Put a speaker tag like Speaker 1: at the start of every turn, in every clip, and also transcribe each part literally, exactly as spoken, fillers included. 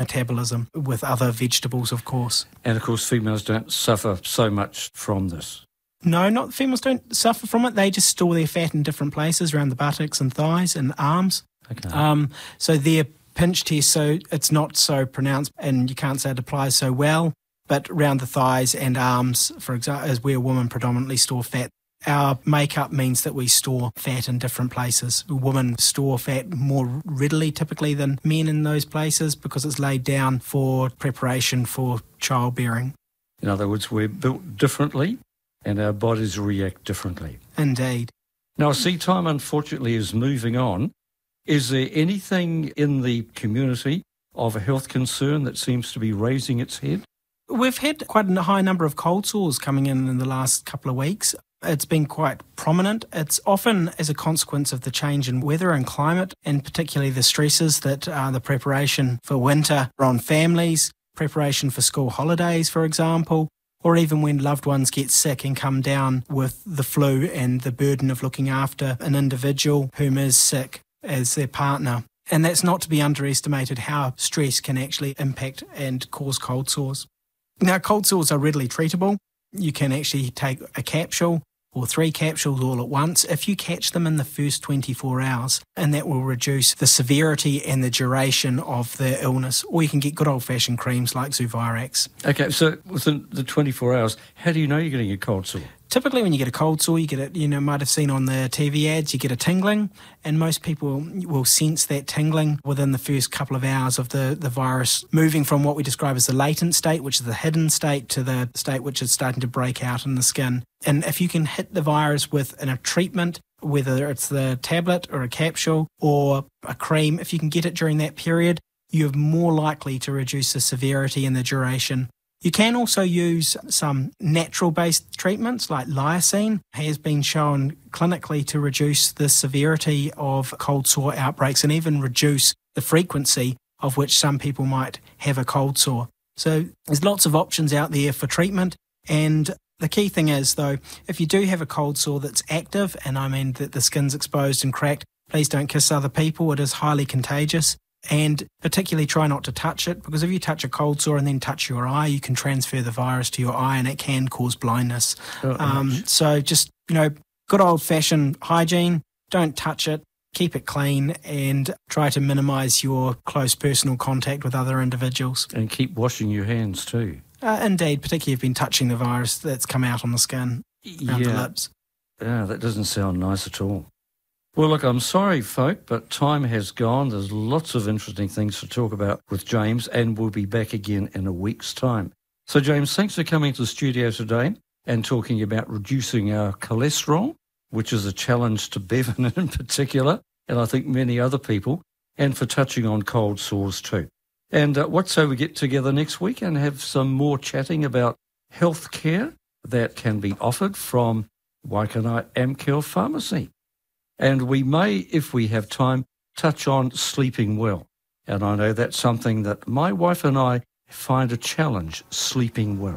Speaker 1: metabolism with other vegetables, of course.
Speaker 2: And of course, females don't suffer so much from this.
Speaker 1: No, not females don't suffer from it. They just store their fat in different places around the buttocks and thighs and arms.
Speaker 2: Okay.
Speaker 1: Um, so they're pinch tests, so it's not so pronounced and you can't say it applies so well. But around the thighs and arms, for example, as where women predominantly store fat, our makeup means that we store fat in different places. Women store fat more readily typically than men in those places because it's laid down for preparation for childbearing.
Speaker 2: In other words, we're built differently and our bodies react differently.
Speaker 1: Indeed.
Speaker 2: Now, I see time, unfortunately, is moving on. Is there anything in the community of a health concern that seems to be raising its head?
Speaker 1: We've had quite a high number of cold sores coming in in the last couple of weeks. It's been quite prominent. It's often as a consequence of the change in weather and climate, and particularly the stresses that uh, the preparation for winter on families, preparation for school holidays, for example, or even when loved ones get sick and come down with the flu and the burden of looking after an individual whom is sick as their partner. And that's not to be underestimated how stress can actually impact and cause cold sores. Now, cold sores are readily treatable. You can actually take a capsule or three capsules all at once if you catch them in the first twenty-four hours, and that will reduce the severity and the duration of the illness. Or you can get good old-fashioned creams like Zuvirax.
Speaker 2: Okay, so within the twenty-four hours, how do you know you're getting a cold sore?
Speaker 1: Typically when you get a cold sore, you get it, you know, might have seen on the T V ads, you get a tingling, and most people will sense that tingling within the first couple of hours of the, the virus moving from what we describe as the latent state, which is the hidden state, to the state which is starting to break out in the skin. And if you can hit the virus with a treatment, whether it's the tablet or a capsule or a cream, if you can get it during that period, you're more likely to reduce the severity and the duration. You can also use some natural-based treatments like lysine. It has been shown clinically to reduce the severity of cold sore outbreaks and even reduce the frequency of which some people might have a cold sore. So there's lots of options out there for treatment, and the key thing is, though, if you do have a cold sore that's active, and I mean that the skin's exposed and cracked, please don't kiss other people. It is highly contagious. And particularly try not to touch it, because if you touch a cold sore and then touch your eye, you can transfer the virus to your eye and it can cause blindness.
Speaker 2: Oh,
Speaker 1: um, so just, you know, good old-fashioned hygiene, don't touch it, keep it clean, and try to minimise your close personal contact with other individuals.
Speaker 2: And keep washing your hands too.
Speaker 1: Uh, indeed, particularly if you've been touching the virus that's come out on the skin, around
Speaker 2: yeah.
Speaker 1: the lips.
Speaker 2: Yeah, that doesn't sound nice at all. Well, look, I'm sorry, folk, but time has gone. There's lots of interesting things to talk about with James, and we'll be back again in a week's time. So, James, thanks for coming to the studio today and talking about reducing our cholesterol, which is a challenge to Bevan in particular, and I think many other people, and for touching on cold sores too. And uh, what say we get together next week and have some more chatting about health care that can be offered from Waikanai Amcal Pharmacy. And we may, if we have time, touch on sleeping well. And I know that's something that my wife and I find a challenge, sleeping well.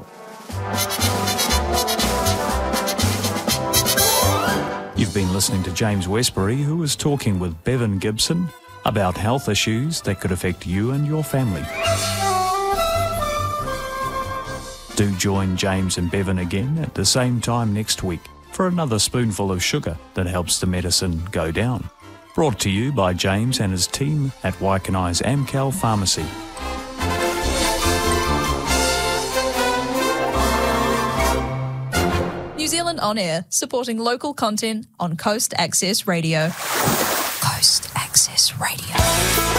Speaker 3: You've been listening to James Westbury, who is talking with Bevan Gibson about health issues that could affect you and your family. Do join James and Bevan again at the same time next week for another spoonful of sugar that helps the medicine go down. Brought to you by James and his team at Waikanai's Amcal Pharmacy.
Speaker 4: New Zealand On Air, supporting local content on Coast Access Radio. Coast Access Radio.